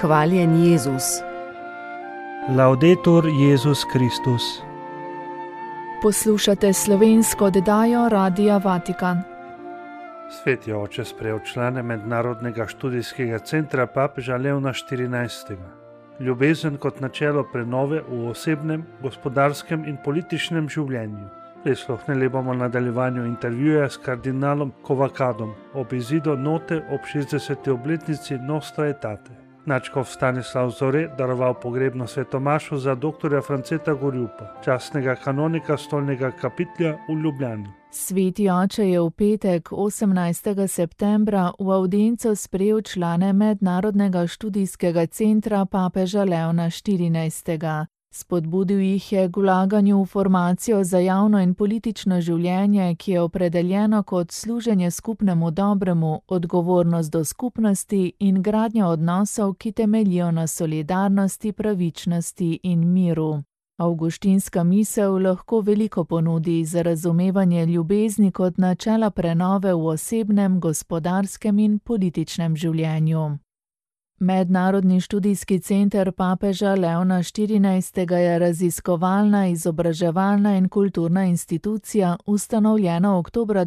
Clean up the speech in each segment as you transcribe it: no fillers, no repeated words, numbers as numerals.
Hvaljen Jezus. Laudetur Jezus Kristus. Poslušate slovensko oddajo Radia Vatikan. Sveti oče sprejel člane Mednarodnega študijskega centra papeža Leona XIV. Ljubezen kot načelo prenove v osebnem, gospodarskem in političnem življenju. Prisluhnili bomo nadaljevanju intervjuja s kardinalom Kovakadom ob izidu note ob 60. obletnici Nostra Aetate. Nadškof Stanislav Zore daroval pogrebno svetomašo za doktorja Franceta Gorjupa, častnega kanonika stolnega kapitlja v Ljubljani. Sveti oče je v petek 18. septembra v avdienco sprejel člane Mednarodnega študijskega centra papeža Leona XIV. Spodbudil jih je k vlaganju v formacijo za javno in politično življenje, ki je opredeljeno kot služenje skupnemu dobremu, odgovornost do skupnosti in gradnja odnosov, ki temeljijo na solidarnosti, pravičnosti in miru. Avguštinska misel lahko veliko ponudi za razumevanje ljubezni kot načela prenove v osebnem, gospodarskem in političnem življenju. Mednarodni študijski center papeža Leona XIV. Je raziskovalna, izobraževalna in kulturna institucija, ustanovljena oktobra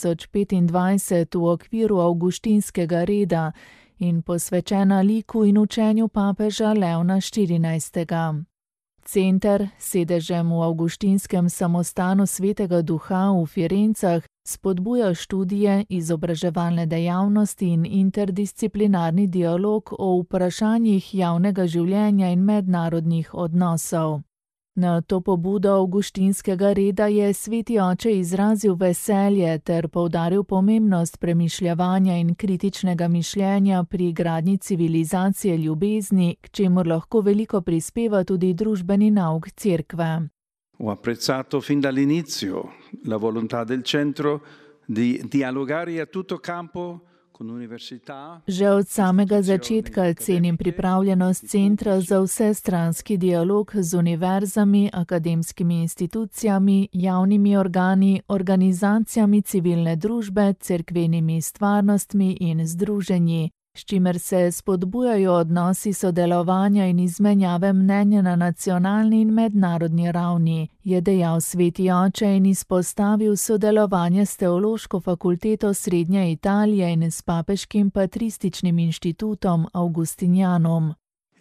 2025 v okviru Avguštinskega reda in posvečena liku in učenju papeža Leona XIV. Center, sedežem v Avguštinskem samostanu Svetega Duha v Firencah, spodbuja študije, izobraževalne dejavnosti in interdisciplinarni dialog o vprašanjih javnega življenja in mednarodnih odnosov. Na to pobudo Avguštinskega reda je sveti oče izrazil veselje ter poudaril pomembnost premišljevanja in kritičnega mišljenja pri gradnji civilizacije ljubezni, k čemur lahko veliko prispeva tudi družbeni nauk cerkve. Ho apprezzato fin dall'inizio la volontà del centro di dialogare a tutto campo con università. Že od samega začetka cenim pripravljenost centra za vsestranski dialog z univerzami, akademskimi institucijami, javnimi organi, organizacijami civilne družbe, cerkvenimi stvarnostmi in združenji, s čimer se spodbujajo odnosi sodelovanja in izmenjave mnenja na nacionalni in mednarodni ravni, je dejal sveti oče in izpostavil sodelovanje s Teološko fakulteto Srednje Italije in s Papeškim patrističnim inštitutom Augustinianum.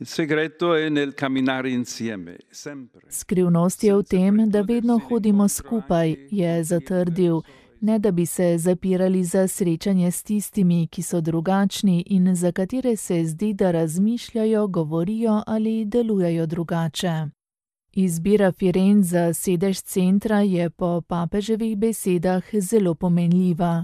Skrivnost je v tem, da vedno hodimo skupaj, je zatrdil. Ne da bi se zapirali za srečanje s tistimi, ki so drugačni in za katere se zdi, da razmišljajo, govorijo ali delujejo drugače. Izbira Firenc za sedež centra je po papeževih besedah zelo pomenljiva.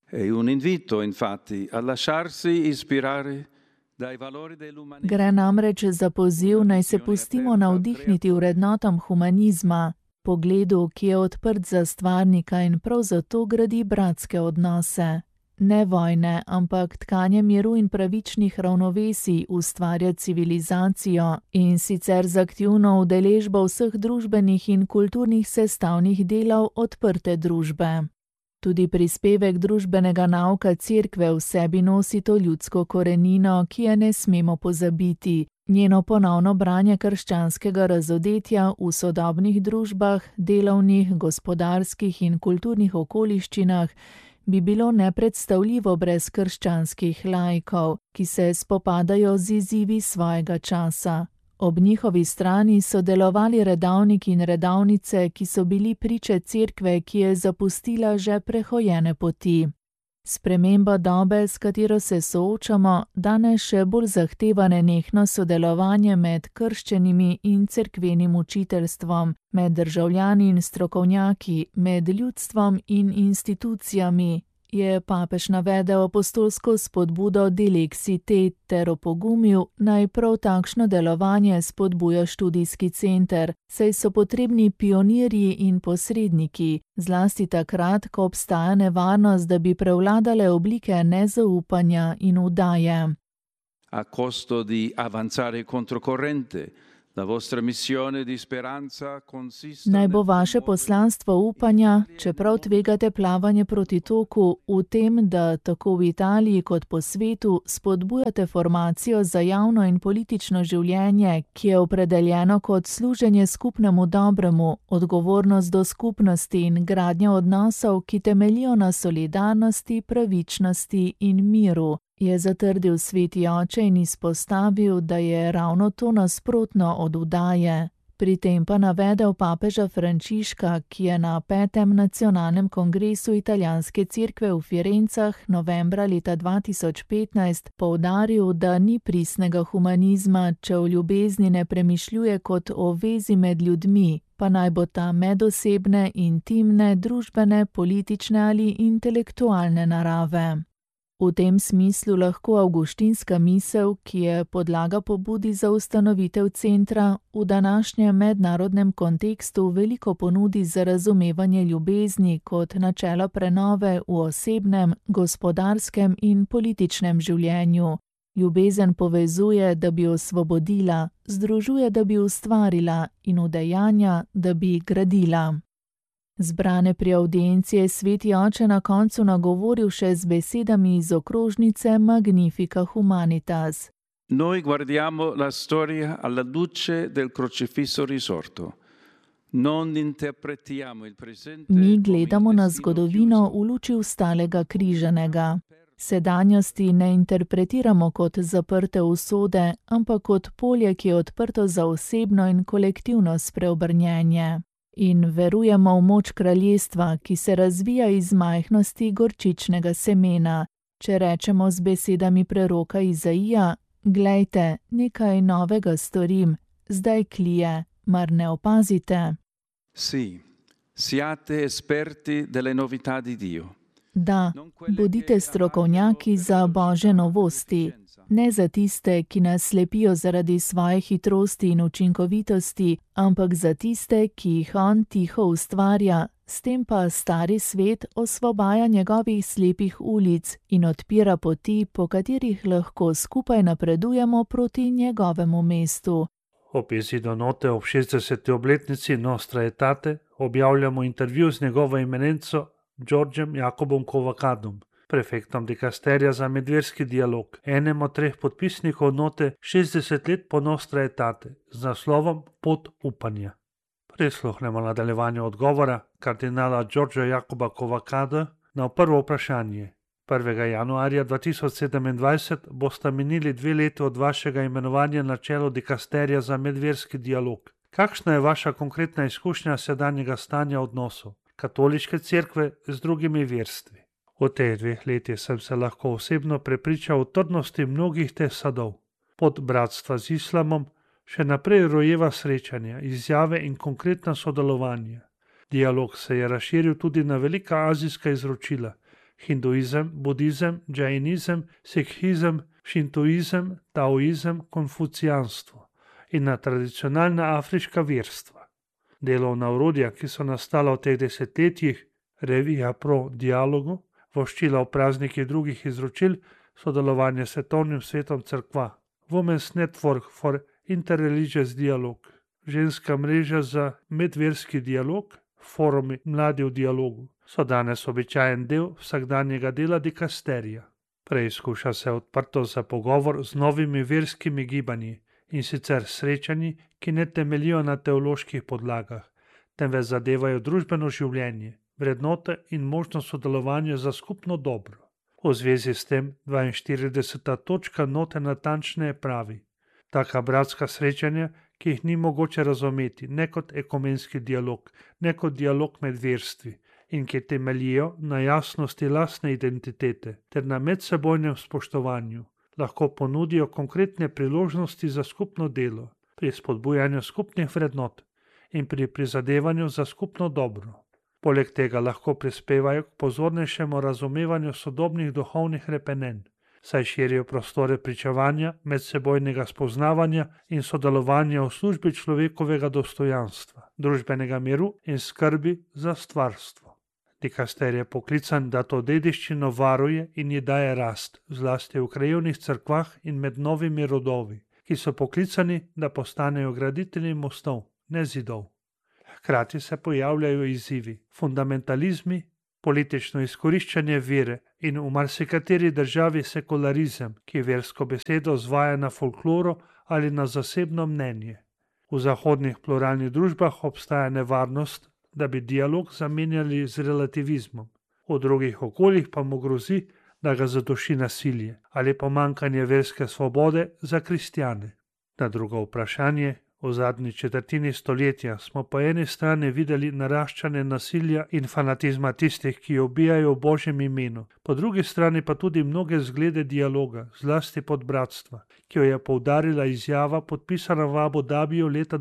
Gre namreč za poziv, naj se pustimo navdihniti vrednotam humanizma, pogledu, ki je odprt za stvarnika in prav zato gradi bratske odnose. Ne vojne, ampak tkanje miru in pravičnih ravnovesij ustvarja civilizacijo in sicer z aktivno udeležbo vseh družbenih in kulturnih sestavnih delov odprte družbe. Tudi prispevek družbenega nauka cerkve v sebi nosi to ljudsko korenino, ki je ne smemo pozabiti. Njeno ponovno branje krščanskega razodetja v sodobnih družbah, delovnih, gospodarskih in kulturnih okoliščinah bi bilo nepredstavljivo brez krščanskih laikov, ki se spopadajo z izzivi svojega časa. Ob njihovi strani so delovali redavniki in redavnice, ki so bili priče cerkve, ki je zapustila že prehojene poti. Sprememba dobe, s katero se soočamo, danes še bolj zahteva nenehno sodelovanje med krščenimi in cerkvenim učiteljstvom, med državljani in strokovnjaki, med ljudstvom in institucijami, je papež navedel apostolsko spodbudo Dilexi-Tet ter opogumil, naj prav takšno delovanje spodbuja študijski center, saj so potrebni pionirji in posredniki, zlasti takrat, ko obstaja nevarnost, da bi prevladale oblike nezaupanja in vdaje. A costo di avanzare controcorrente, Naj bo vaše poslanstvo upanja, čeprav tvegate plavanje proti toku, v tem, da tako v Italiji kot po svetu spodbujate formacijo za javno in politično življenje, ki je opredeljeno kot služenje skupnemu dobremu, odgovornost do skupnosti in gradnja odnosov, ki temeljijo na solidarnosti, pravičnosti in miru, je zatrdil sveti oče in izpostavil, da je ravno to nasprotno od vdaje. Pri tem pa navedel papeža Frančiška, ki je na 5. nacionalnem kongresu italijanske cerkve v Firencah novembra leta 2015 poudaril, da ni pristnega humanizma, če o ljubezni ne premišljuje kot o vezi med ljudmi, pa naj bo ta medosebne, intimne, družbene, politične ali intelektualne narave. V tem smislu lahko avguštinska misel, ki je podlaga pobudi za ustanovitev centra, v današnjem mednarodnem kontekstu veliko ponudi za razumevanje ljubezni kot načelo prenove v osebnem, gospodarskem in političnem življenju. Ljubezen povezuje, da bi osvobodila, združuje, da bi ustvarila in udejanja, da bi gradila. Zbrane pri avdienci je sveti oče na koncu nagovoril še z besedami iz okrožnice Magnifica Humanitas. Noi guardiamo la storia alla luce del crocifisso risorto. Non interpretiamo il presente. Mi gledamo na zgodovino v luči vstalega križanega. Sedanjosti ne interpretiramo kot zaprte usode, ampak kot polje, ki je odprto za osebno in kolektivno spreobrnjenje. In verujemo v moč kraljestva, ki se razvija iz majhnosti gorčičnega semena. Če rečemo z besedami preroka Izaija, glejte, nekaj novega storim, zdaj klije, mar ne opazite? Sì, siate esperti delle novità di Dio. Da, bodite strokovnjaki za Božje novosti, ne za tiste, ki nas slepijo zaradi svoje hitrosti in učinkovitosti, ampak za tiste, ki jih on tiho ustvarja, s tem pa stari svet osvobaja njegovih slepih ulic in odpira poti, po katerih lahko skupaj napredujemo proti njegovemu mestu. Ob izidu note ob 60. obletnici Nostra Aetate objavljamo intervju z njegovo eminenco Đorđem Jakobom Kovakadom, prefektom dikasterija za medverski dialog, enem od 3 podpisnikov note 60 let po Nostra Aetate z naslovom Pot upanja. Prisluhnemo nadaljevanju odgovora kardinala Đorđa Jakoba Kovakada na prvo vprašanje. 1. januarja 2027 bosta minili 2 leti od vašega imenovanja na čelo dikasterija za medverski dialog. Kakšna je vaša konkretna izkušnja sedanjega stanja odnosov katoliške cerkve z drugimi verstvi? V teh 2 letih sem se lahko osebno prepričal o trdnosti mnogih teh sadov. Pod bratstva z islamom še naprej rojeva srečanja, izjave in konkretna sodelovanja. Dialog se je razširil tudi na velika azijska izročila: hinduizem, budizem, džainizem, sikhizem, šintoizem, taoizem, konfucijanstvo in na tradicionalna afriška verstva. Delovna orodja, ki so nastala v teh desetletjih, revija Pro Dialogu, voščila v praznikih drugih izročil, sodelovanje s svetovnim svetom cerkva, Women's Network for Interreligious Dialogue, ženska mreža za medverski dialog, forumi Mladi v dialogu, so danes običajen del vsakdanjega dela dikasterija. Preizkuša se odprtost za pogovor z novimi verskimi gibanji, in sicer srečanji, ki ne temeljijo na teoloških podlagah, temveč zadevajo družbeno življenje, vrednote in možnost sodelovanja za skupno dobro. V zvezi s tem 42. točka note natančneje pravi: taka bratska srečanja, ki jih ni mogoče razumeti ne kot ekumenski dialog, ne kot dialog med verstvi in ki temeljijo na jasnosti lastne identitete ter na medsebojnem spoštovanju, lahko ponudijo konkretne priložnosti za skupno delo, pri spodbujanju skupnih vrednot in pri prizadevanju za skupno dobro. Poleg tega lahko prispevajo k pozornejšemu razumevanju sodobnih duhovnih repenenj, saj širijo prostore pričevanja, medsebojnega spoznavanja in sodelovanja v službi človekovega dostojanstva, družbenega miru in skrbi za stvarstvo. Dikaster je poklican, da to dediščino varuje in ji daje rast, zlasti v krajevnih cerkvah in med novimi rodovi, ki so poklicani, da postanejo graditelji mostov, ne zidov. Hkrati se pojavljajo izzivi, fundamentalizmi, politično izkoriščanje vere in v marsikateri državi sekularizem, ki versko besedo zvaja na folkloro ali na zasebno mnenje. V zahodnih pluralnih družbah obstaja nevarnost, da bi dialog zamenjali z relativizmom. V drugih okoljih pa mu grozi, da ga zaduši nasilje ali pomanjkanje verske svobode za kristjane. Na drugo vprašanje, v zadnji četrtini stoletja smo po eni strani videli naraščanje nasilja in fanatizma tistih, ki ubijajo v Božjem imenu, po drugi strani pa tudi mnoge zglede dialoga, zlasti podbratstva, ki jo je poudarila izjava podpisana v Abu Dhabiju leta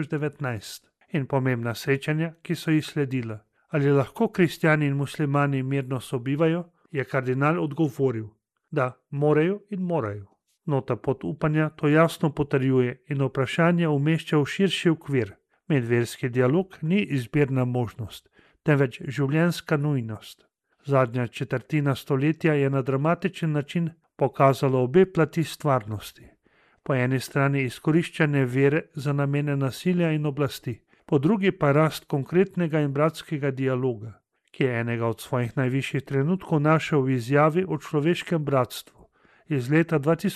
2019 in pomembna srečanja, ki so ji sledila. Ali lahko kristjani in muslimani mirno sobivajo, je kardinal odgovoril, da morajo in morajo. Nota podupanja to jasno potrjuje in vprašanje umešča v širši okvir. Medverski dialog ni izbirna možnost, temveč življenjska nujnost. Zadnja četrtina stoletja je na dramatičen način pokazala obe plati stvarnosti. Po eni strani izkoriščanje vere za namene nasilja in oblasti, po drugi pa rast konkretnega in bratskega dialoga, ki je enega od svojih najvišjih trenutkov našel v izjavi o človeškem bratstvu iz leta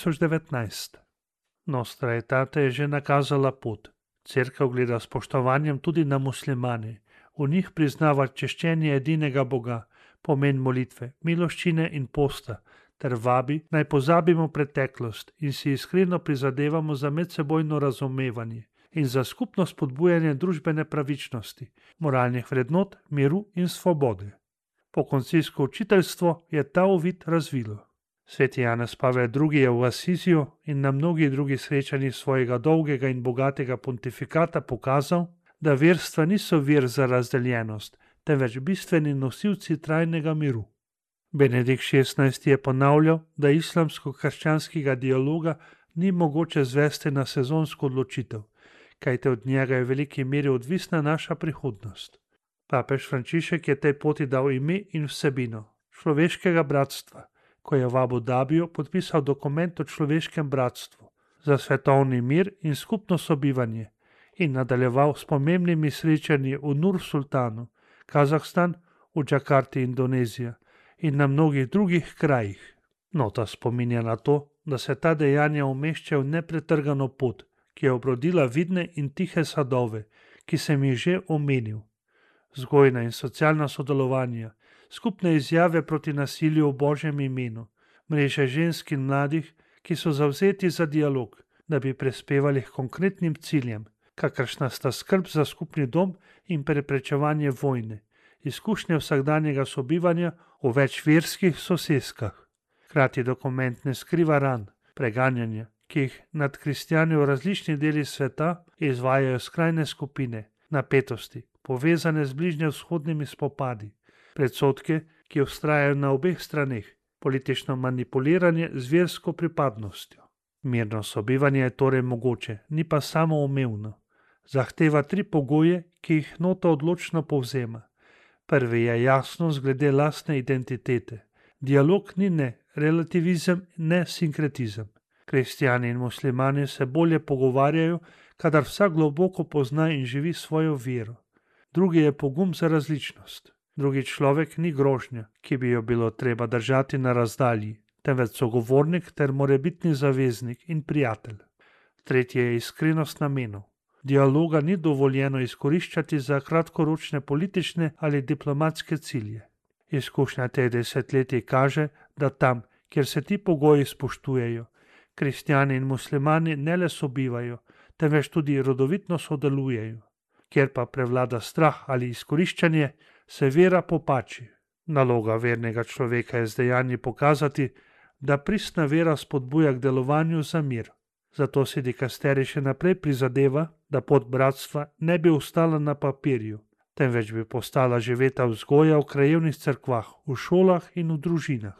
2019. Nostra Aetate je že nakazala pot. Cerkev gleda s spoštovanjem tudi na muslimane. V njih priznava češčenje edinega Boga, pomen molitve, miloščine in posta, ter vabi, naj pozabimo preteklost in si iskreno prizadevamo za medsebojno razumevanje in za skupno spodbujanje družbene pravičnosti, moralnih vrednot, miru in svobode. Pokoncijsko učiteljstvo je ta uvid razvilo. Sveti Janez Pavel II. Je v Asiziju in na mnogih drugih srečanjih svojega dolgega in bogatega pontifikata pokazal, da verstva niso vir za razdeljenost, temveč bistveni nosilci trajnega miru. Benedikt XVI. Je ponavljal, da islamsko-krščanskega dialoga ni mogoče zvesti na sezonsko odločitev, kajte od njega je v veliki meri odvisna naša prihodnost. Papež Frančišek je tej poti dal ime in vsebino človeškega bratstva, ko je v Abu Dhabiju podpisal dokument o človeškem bratstvu za svetovni mir in skupno sobivanje in nadaljeval s pomembnimi srečanji v Nur Sultanu, Kazahstan, v Džakarti, Indonezija in na mnogih drugih krajih. Nota spominja na to, da se ta dejanja umeščajo v nepretrgano pot, ki je obrodila vidne in tihe sadove, ki sem jih že omenil. Vzgojna in socialna sodelovanja, skupne izjave proti nasilju v Božjem imenu, mreže žensk in mladih, ki so zavzeti za dialog, da bi prispevali k konkretnim ciljem, kakršna sta skrb za skupni dom in preprečevanje vojne, izkušnje vsakdanjega sobivanja v večverskih soseskah. Hkrati dokument ne skriva ran, preganjanja, ki jih nad kristjani v različnih delih sveta izvajajo skrajne skupine, napetosti, povezane z bližnjevzhodnimi spopadi, predsodke, ki vztrajajo na obeh straneh, politično manipuliranje z versko pripadnostjo. Mirno sobivanje je torej mogoče, ni pa samoumevno. Zahteva 3 pogoje, ki jih nota odločno povzema. Prvi je jasnost glede lastne identitete. Dialog ni ne relativizem, ne sinkretizem. Kristjani in muslimani se bolje pogovarjajo, kadar vsak globoko pozna in živi svojo vero. Drugi je pogum za različnost. Drugi človek ni grožnja, ki bi jo bilo treba držati na razdalji, temveč sogovornik ter morebitni zaveznik in prijatelj. Tretji je iskrenost namenov. Dialoga ni dovoljeno izkoriščati za kratkoročne politične ali diplomatske cilje. Izkušnja teh desetletij kaže, da tam, kjer se ti pogoji spoštujejo, kristjani in muslimani ne le sobivajo, temveč tudi rodovitno sodelujejo. Kjer pa prevlada strah ali izkoriščanje, se vera popači. Naloga vernega človeka je z dejanji pokazati, da pristna vera spodbuja k delovanju za mir. Zato si dikasterij še naprej prizadeva, da pot bratstva ne bi ostala na papirju, temveč bi postala živeta vzgoja v krajevnih cerkvah, v šolah in v družinah.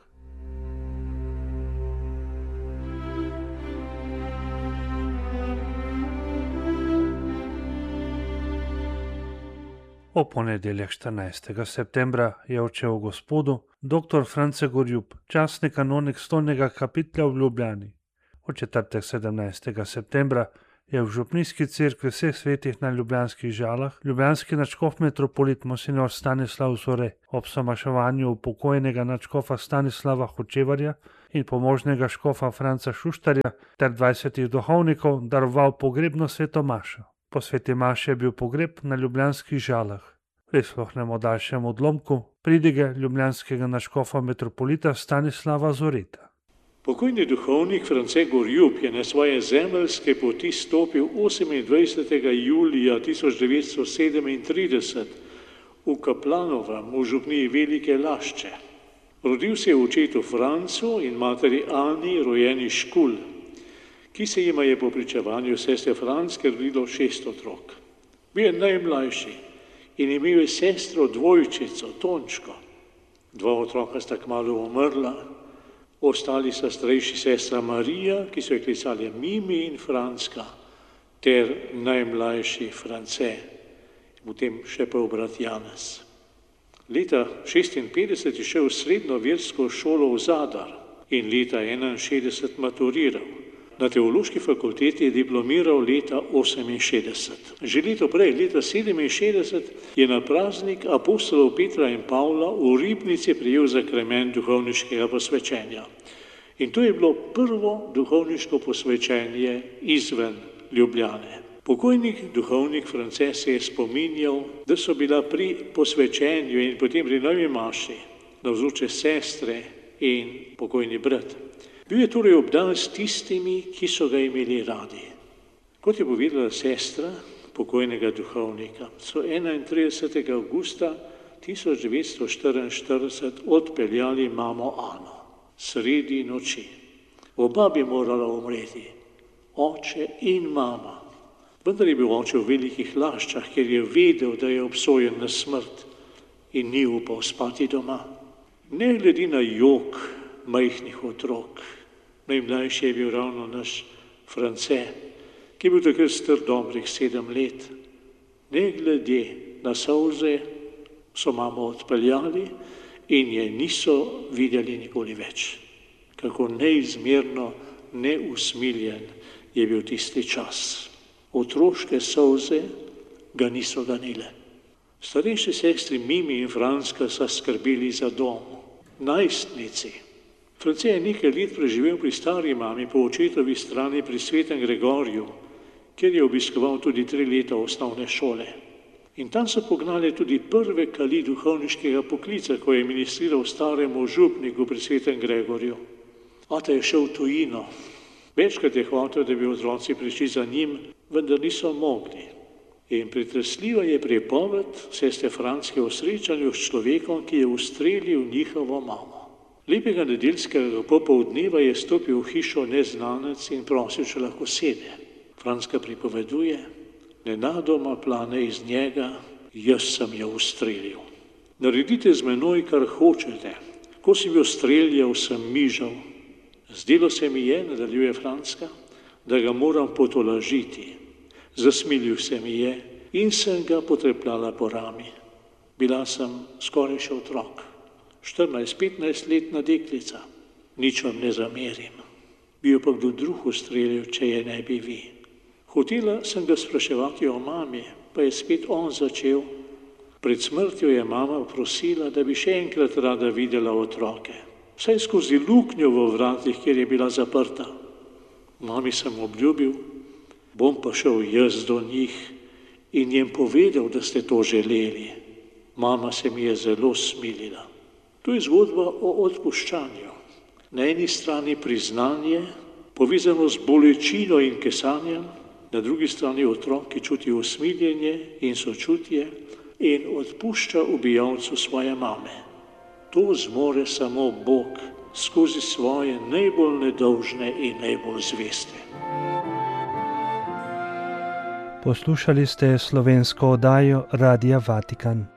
O ponedeljek 14. septembra je odšel v Gospodu dr. France Gorjup, častni kanonik stolnega kapitla v Ljubljani. V četrtek 17. septembra je v župnijski cerkvi vseh svetih na Ljubljanskih Žalah ljubljanski nadškof metropolit monsignor Stanislav Zore ob somaševanju upokojnega nadškofa Stanislava Hočevarja in pomožnega škofa Franca Šuštarja ter 20 duhovnikov daroval pogrebno sveto mašo. Po sveti maši je bil pogreb na Ljubljanskih Žalah. Prisluhnemo daljšemu odlomku pridige ljubljanskega nadškofa metropolita Stanislava Zoreta. Pokojni duhovnik France Gorjup je na svoje zemeljske poti stopil 28. julija 1937 v Kaplanovem v župniji Velike Lašče. Rodil se je očetu Francu in materi Ani, rojeni Škul, ki se jima je po pričevanju sestre Franske rodilo 6 otrok. Bil je najmlajši in imel je sestro dvojčico, Tončko. 2 otroka sta kmalu umrla, ostali sta starejši sestra Marija, ki so jo klicali Mimi in Franska, ter najmlajši France, potem še pa brat Janez. Leta 1956 je šel v srednjo versko šolo v Zadar in leta 1961 maturiral. Na teološki fakulteti je diplomiral leta 1968. Že leto prej, leta 1967, je na praznik apostolov Petra in Pavla v Ribnici prejel zakrament duhovniškega posvečenja. In to je bilo prvo duhovniško posvečenje izven Ljubljane. Pokojnik duhovnik France se je spominjal, da so bila pri posvečenju in potem pri novi maši navzoče sestre in pokojni brat. Bil je torej obdan s tistimi, ki so ga imeli radi. Kot je povedala sestra pokojnega duhovnika, so 31. avgusta 1944 odpeljali mamo Ano sredi noči. Oba bi morala umreti, oče in mama. Vendar je bil oče v Velikih Laščah, ker je vedel, da je obsojen na smrt in ni upal spati doma. Ne glede na jok majhnih otrok, najmlajši je bil ravno naš France, ki je bil takrat star dobrih 7 let. Ne glede na solze so mamo odpeljali in je niso videli nikoli več. Kako neizmerno neusmiljen je bil tisti čas. Otroške solze ga niso ganile. Starejši sestri Mimi in Franska sta skrbeli za dom. Najstnici. France je nekaj let preživel pri stari mami po očetovi strani pri Svetem Gregorju, kjer je obiskoval tudi 3 leta osnovne šole. In tam so pognali tudi prve kali duhovniškega poklica, ko je ministriral staremu župniku pri Svetem Gregorju. Ata je šel v tujino. Večkrat je hotel, da bi otroci prišli za njim, vendar niso mogli. In pretresljiva je pripoved sestre Franske o srečanju s človekom, ki je ustrelil njihovo mamo. Lepega nedeljskega popoldneva je stopil v hišo neznanec in prosil, če lahko sede. Franska pripoveduje, nenadoma plane iz njega, jaz sem jo ustrelil. Naredite z menoj, kar hočete. Ko sem jo streljal, sem mižal. Zdelo se mi je, nadaljuje Franska, da ga moram potolažiti. Zasmilil se mi je in sem ga potrepljala po rami. Bila sem skoraj še otrok, 14-15 letna deklica. Nič vam ne zamerim. Bi jo pa kdo drug ustrelil, če je ne bi vi. Hotela sem ga spraševati o mami, pa je spet on začel. Pred smrtjo je mama prosila, da bi še enkrat rada videla otroke. Vsaj skozi luknjo v vratih, kjer je bila zaprta. Mami sem obljubil, bom pa šel jaz do njih in jim povedal, da ste to želeli. Mama se mi je zelo smilila. To je zgodba o odpuščanju. Na eni strani priznanje, povezano z bolečino in kesanjem, na drugi strani otrok, ki čuti usmiljenje in sočutje in odpušča ubijalcu svoje mame. To zmore samo Bog skozi svoje najbolj nedolžne in najbolj zveste. Poslušali ste slovensko oddajo Radia Vatikan.